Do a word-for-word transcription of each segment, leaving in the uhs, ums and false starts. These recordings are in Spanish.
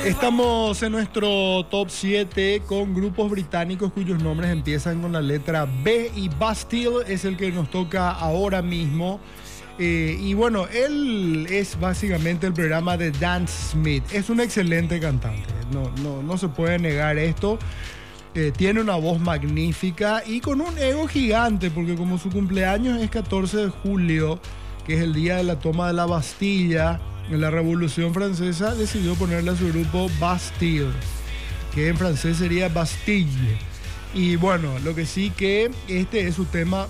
Estamos en nuestro top siete con grupos británicos cuyos nombres empiezan con la letra B, y Bastille es el que nos toca ahora mismo. Eh, y bueno, él es básicamente el programa de Dan Smith. Es un excelente cantante, no, no, no se puede negar esto. Eh, tiene una voz magnífica y con un ego gigante, porque como su cumpleaños es catorce de julio, que es el día de la toma de la Bastilla en la Revolución Francesa, decidió ponerle a su grupo Bastille, que en francés sería Bastille. Y bueno, lo que sí que este es su tema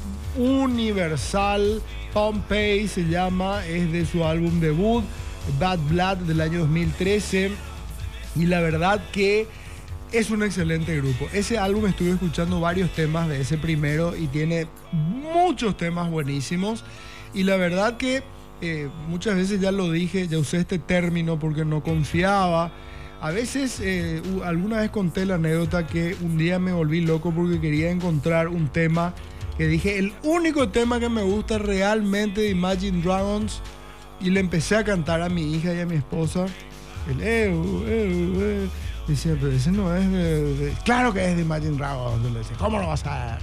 universal. Pompeii se llama, es de su álbum debut Bad Blood del año dos mil trece, y la verdad que es un excelente grupo. Ese álbum estuve escuchando varios temas de ese primero y tiene muchos temas buenísimos, y la verdad que eh, muchas veces ya lo dije, ya usé este término porque no confiaba. A veces, eh, alguna vez conté la anécdota que un día me volví loco porque quería encontrar un tema que dije, el único tema que me gusta realmente de Imagine Dragons, y le empecé a cantar a mi hija y a mi esposa el eu, eu, eu. Decía, pero ese no es de, de... Claro que es de Imagine Dragons. Le decía, ¿cómo lo vas a...?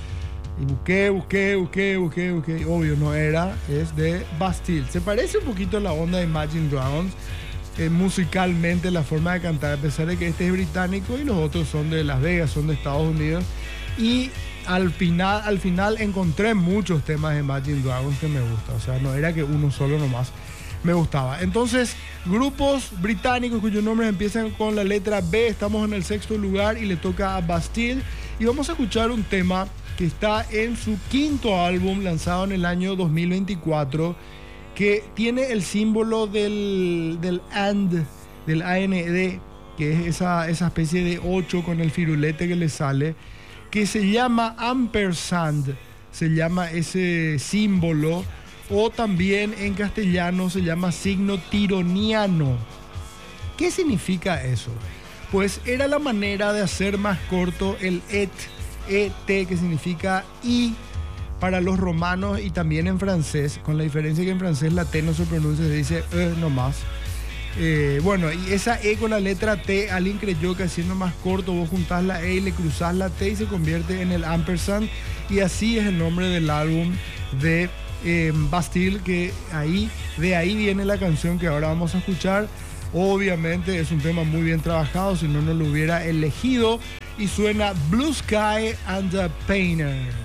Y busqué, busqué, busqué, busqué, busqué. Obvio, no era. Es de Bastille. Se parece un poquito a la onda de Imagine Dragons. Eh, musicalmente, la forma de cantar, a pesar de que este es británico y los otros son de Las Vegas, son de Estados Unidos. Y al final, al final encontré muchos temas de Imagine Dragons que me gustan. O sea, no era que uno solo nomás me gustaba. Entonces, grupos británicos cuyos nombres empiezan con la letra B. Estamos en el sexto lugar y le toca a Bastille. Y vamos a escuchar un tema que está en su quinto álbum lanzado en el año dos mil veinticuatro, que tiene el símbolo del, del and, del A N D, que es esa, esa especie de ocho con el firulete que le sale, que se llama ampersand, se llama ese símbolo, o también en castellano se llama signo tironiano. ¿Qué significa eso? Pues era la manera de hacer más corto el et, et, que significa y para los romanos, y también en francés, con la diferencia que en francés la T no se pronuncia, se dice e nomás. Eh, bueno, y esa E con la letra T, alguien creyó que haciendo más corto vos juntás la E y le cruzás la T y se convierte en el ampersand, y así es el nombre del álbum de eh, Bastille, que ahí, de ahí viene la canción que ahora vamos a escuchar. Obviamente es un tema muy bien trabajado, si no, no lo hubiera elegido, y suena Blue Sky and the Painter.